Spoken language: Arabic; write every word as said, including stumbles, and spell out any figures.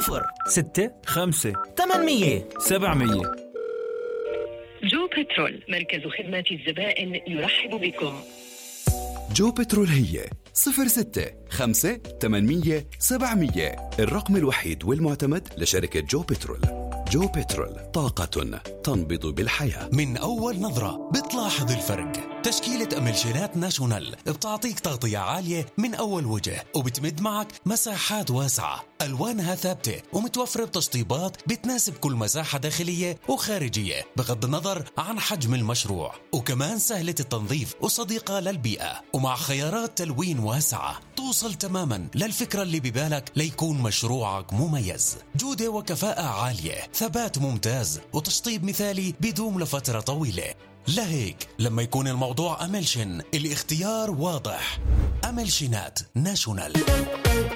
صفر ستة خمسة ثمانمية سبعمية. جو بترول، مركز خدمة الزبائن يرحب بكم. جو بترول هي صفر ستة خمسة ثمانمية سبعمية، الرقم الوحيد والمعتمد لشركة جو بترول. جو بترول، طاقة تنبض بالحياة. من أول نظرة بتلاحظ الفرق. تشكيلة أملشينات ناشونال بتعطيك تغطية عالية من أول وجه، وبتمد معك مساحات واسعة، ألوانها ثابتة ومتوفرة بتشطيبات بتناسب كل مساحة داخلية وخارجية بغض النظر عن حجم المشروع، وكمان سهلة التنظيف وصديقة للبيئة، ومع خيارات تلوين واسعة توصل تماما للفكرة اللي ببالك ليكون مشروعك مميز. جودة وكفاءة عالية، ثبات ممتاز، وتشطيب مثالي بيدوم لفترة طويلة. لهيك لما يكون الموضوع أملشن الاختيار واضح. أملشينات ناشونال.